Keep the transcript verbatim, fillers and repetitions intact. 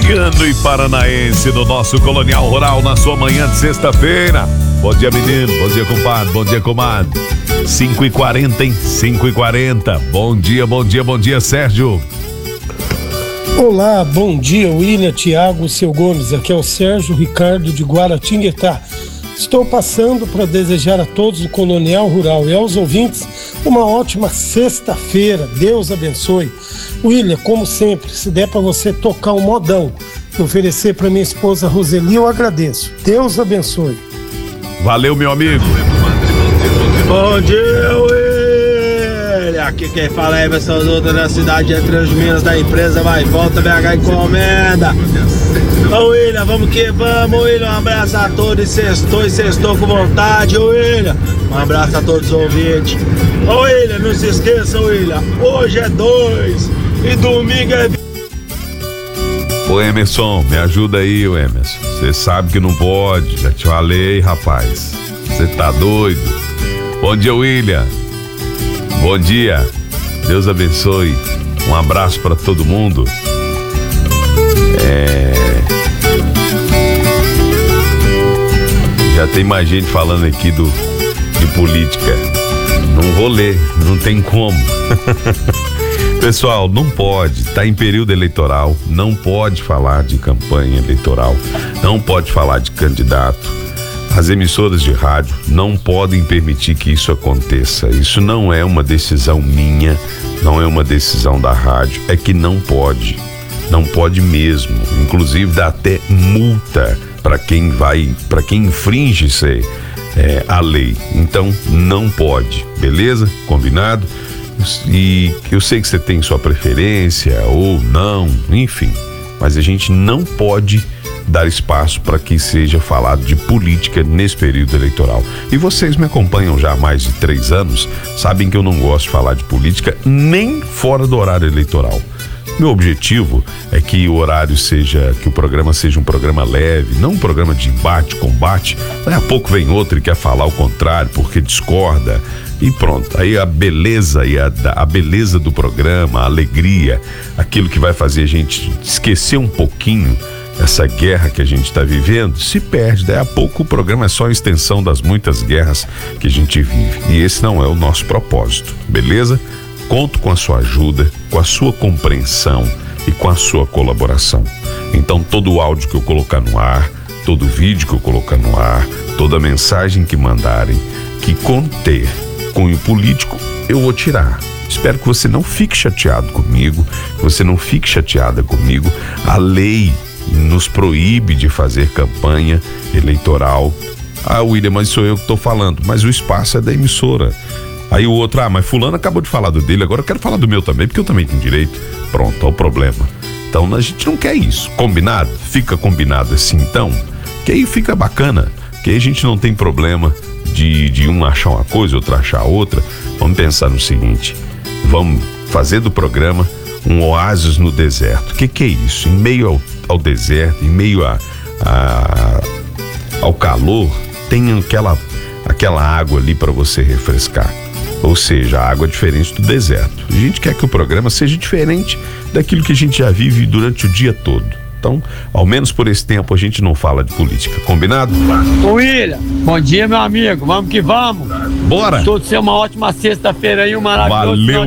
Baiano e paranaense no nosso Colonial Rural na sua manhã de sexta-feira. Bom dia, menino. Bom dia, compadre. Bom dia, comadre. cinco e quarenta, hein? cinco e quarenta. Bom dia, bom dia, bom dia, Sérgio. Olá, bom dia, William, Tiago, seu Gomes. Aqui é o Sérgio Ricardo de Guaratinguetá. Estou passando para desejar a todos do Colonial Rural e aos ouvintes uma ótima sexta-feira. Deus abençoe. William, como sempre, se der para você tocar um modão e oferecer para minha esposa Roseli, eu agradeço. Deus abençoe. Valeu, meu amigo. Bom dia, William. Aqui quem fala é Emerson Zuda da cidade entre os Minas da empresa Vai e Volta B H Encomenda. Ô William, vamos que vamos, William. Um abraço a todos. Sextou e sextou com vontade, William. Um abraço a todos os ouvintes. Ô William, não se esqueça, William. Hoje é dois e domingo é. Ô Emerson, me ajuda aí, ô Emerson. Você sabe que não pode. Já te falei, rapaz. Você tá doido. Bom dia, William. Bom dia. Deus abençoe. Um abraço pra todo mundo. É... Já tem mais gente falando aqui do, de política. Não vou ler, não tem como. Pessoal, não pode, tá em período eleitoral, não pode falar de campanha eleitoral, não pode falar de candidato. As emissoras de rádio não podem permitir que isso aconteça. Isso não é uma decisão minha, não é uma decisão da rádio, é que não pode. Não pode mesmo, inclusive dá até multa para quem vai, para quem infringe ser, é, a lei. Então não pode, beleza? Combinado? E eu sei que você tem sua preferência ou não, enfim, mas a gente não pode dar espaço para que seja falado de política nesse período eleitoral. E vocês me acompanham já há mais de três anos, sabem que eu não gosto de falar de política nem fora do horário eleitoral. Meu objetivo é que o horário seja, que o programa seja um programa leve, não um programa de embate, combate. Daí a pouco vem outro e quer falar o contrário porque discorda e pronto. Aí a beleza e a, a beleza do programa, a alegria, aquilo que vai fazer a gente esquecer um pouquinho essa guerra que a gente está vivendo, se perde. Daí a pouco o programa é só a extensão das muitas guerras que a gente vive. E esse não é o nosso propósito, beleza? Conto com a sua ajuda, com a sua compreensão e com a sua colaboração. Então todo o áudio que eu colocar no ar, todo vídeo que eu colocar no ar, toda mensagem que mandarem, que conter cunho político, eu vou tirar. Espero que você não fique chateado comigo, que você não fique chateada comigo. A lei nos proíbe de fazer campanha eleitoral. Ah, William, mas sou eu que estou falando, mas o espaço é da emissora. Aí o outro, ah, mas fulano acabou de falar do dele, agora eu quero falar do meu também, porque eu também tenho direito. Pronto, é o problema. Então a gente não quer isso. Combinado? Fica combinado assim então, que aí fica bacana, que aí a gente não tem problema de, de um achar uma coisa, outro achar outra. Vamos pensar no seguinte, vamos fazer do programa um oásis no deserto. O que que é isso? Em meio ao, ao deserto, em meio a, a, ao calor, tem aquela, aquela água ali para você refrescar. Ou seja, a água é diferente do deserto. A gente quer que o programa seja diferente daquilo que a gente já vive durante o dia todo. Então, ao menos por esse tempo, a gente não fala de política. Combinado? Ô William, bom dia, meu amigo. Vamos que vamos. Bora! Todos ser uma ótima sexta-feira aí, um maravilhoso. Valeu.